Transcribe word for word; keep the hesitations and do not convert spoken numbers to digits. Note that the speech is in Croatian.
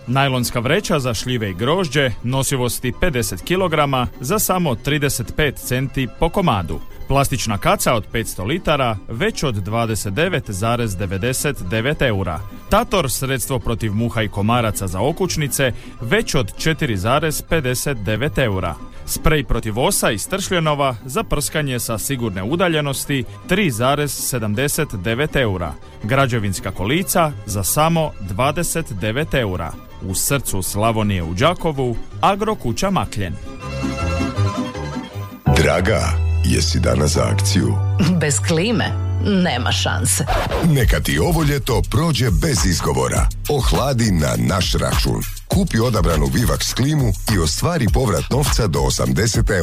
Najlonska vreća za šljive i grožđe nosivosti pedeset kilograma za samo trideset pet centi po komadu. Plastična kaca od petsto litara već od dvadeset devet zarez devedeset devet eura. Tator, sredstvo protiv muha i komaraca za okućnice, već od četiri zarez pedeset devet eura. Sprej protiv osa i stršljenova za prskanje sa sigurne udaljenosti tri zarez sedamdeset devet eura. Građevinska kolica za samo dvadeset devet eura. U srcu Slavonije u Đakovu, Agrokuća Makljen. Draga, jesi dana za akciju? Bez klime nema šanse. Neka ti ovo ljeto prođe bez izgovora. Ohladi na naš račun. Kupi odabranu Vivax klimu i ostvari povrat novca do osamdeset eura.